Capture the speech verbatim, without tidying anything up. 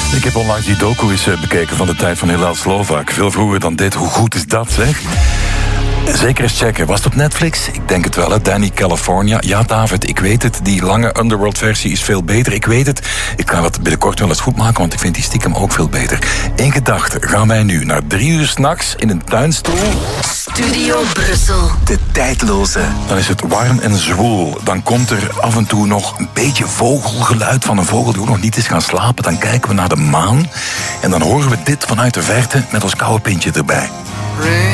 Ik heb onlangs die docu eens bekeken van de tijd van Hillel Slovak. Veel vroeger dan dit. Hoe goed is dat, zeg? Zeker eens checken. Was het op Netflix? Ik denk het wel, hè. Danny California. Ja, David, ik weet het. Die lange Underworld-versie is veel beter. Ik weet het. Ik ga dat binnenkort wel eens goed maken, want ik vind die stiekem ook veel beter. In gedachten gaan wij nu naar drie uur 's nachts in een tuinstoel. Studio Brussel. De tijdloze. Dan is het warm en zwoel. Dan komt er af en toe nog een beetje vogelgeluid van een vogel die ook nog niet is gaan slapen. Dan kijken we naar de maan. En dan horen we dit vanuit de verte met ons koude pintje erbij.